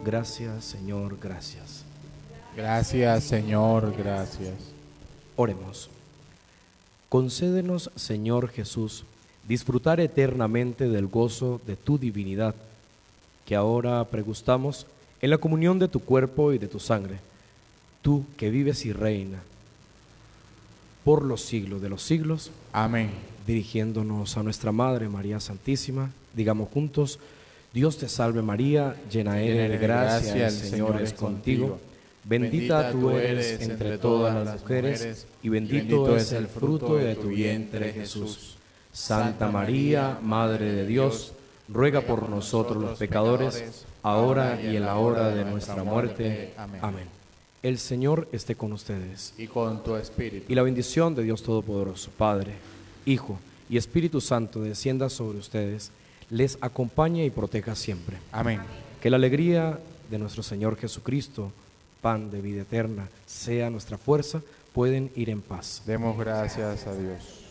Gracias, Señor, gracias. Gracias, Señor, gracias. Oremos. Concédenos, Señor Jesús, disfrutar eternamente del gozo de tu divinidad, que ahora pregustamos en la comunión de tu cuerpo y de tu sangre, tú que vives y reina por los siglos de los siglos. Amén. Dirigiéndonos a nuestra Madre María Santísima, digamos juntos: Dios te salve María, llena eres de gracia, el Señor es contigo. Bendita tú eres entre todas las mujeres, y bendito es el fruto de tu vientre, Jesús. Santa María, Madre de Dios, ruega por nosotros los pecadores, ahora y en la hora de nuestra muerte. Amén. El Señor esté con ustedes. Y con tu espíritu. Y la bendición de Dios Todopoderoso, Padre, Hijo y Espíritu Santo, descienda sobre ustedes, les acompañe y proteja siempre. Amén. Que la alegría de nuestro Señor Jesucristo, pan de vida eterna, sea nuestra fuerza. Pueden ir en paz. Demos gracias a Dios.